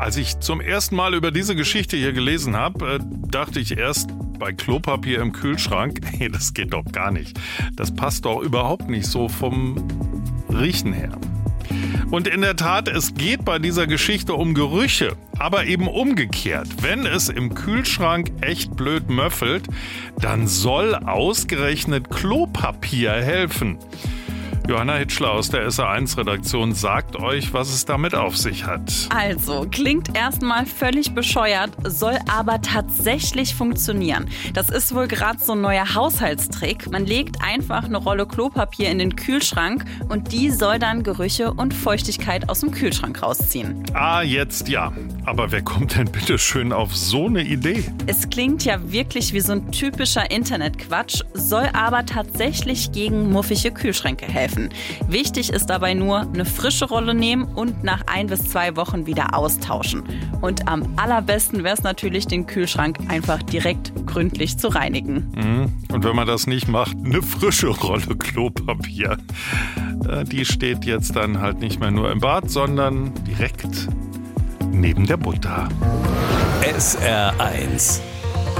Als ich zum ersten Mal über diese Geschichte hier gelesen habe, dachte ich erst bei Klopapier im Kühlschrank, hey, das geht doch gar nicht. Das passt doch überhaupt nicht so vom Riechen her. Und in der Tat, es geht bei dieser Geschichte um Gerüche, aber eben umgekehrt. Wenn es im Kühlschrank echt blöd möffelt, dann soll ausgerechnet Klopapier helfen. Johanna Hitschler aus der SR1-Redaktion sagt euch, was es damit auf sich hat. Also, klingt erstmal völlig bescheuert, soll aber tatsächlich funktionieren. Das ist wohl gerade so ein neuer Haushaltstrick. Man legt einfach eine Rolle Klopapier in den Kühlschrank und die soll dann Gerüche und Feuchtigkeit aus dem Kühlschrank rausziehen. Ah, jetzt ja. Aber wer kommt denn bitte schön auf so eine Idee? Es klingt ja wirklich wie so ein typischer Internetquatsch, soll aber tatsächlich gegen muffige Kühlschränke helfen. Wichtig ist dabei nur, eine frische Rolle nehmen und nach 1 bis 2 Wochen wieder austauschen. Und am allerbesten wäre es natürlich, den Kühlschrank einfach direkt gründlich zu reinigen. Und wenn man das nicht macht, eine frische Rolle Klopapier. Die steht jetzt dann halt nicht mehr nur im Bad, sondern direkt neben der Butter. SR1